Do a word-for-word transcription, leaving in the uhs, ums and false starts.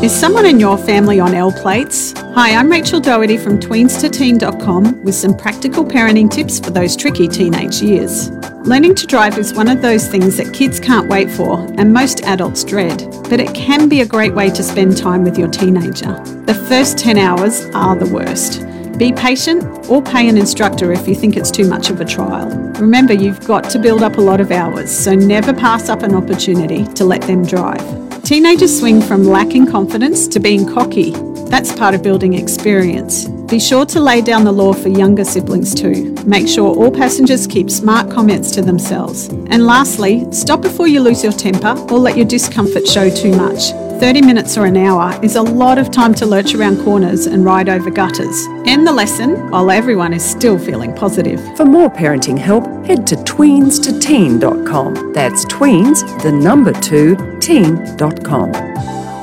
Is someone in your family on L plates? Hi, I'm Rachel Doherty from tweens to teen dot com with some practical parenting tips for those tricky teenage years. Learning to drive is one of those things that kids can't wait for and most adults dread, but it can be a great way to spend time with your teenager. The first ten hours are the worst. Be patient or pay an instructor if you think it's too much of a trial. Remember, you've got to build up a lot of hours, so never pass up an opportunity to let them drive. Teenagers swing from lacking confidence to being cocky. That's part of building experience. Be sure to lay down the law for younger siblings too. Make sure all passengers keep smart comments to themselves. And lastly, stop before you lose your temper or let your discomfort show too much. thirty minutes or an hour is a lot of time to lurch around corners and ride over gutters. End the lesson while everyone is still feeling positive. For more parenting help, head to tweens to teen dot com. That's tweens, the number two, teen dot com.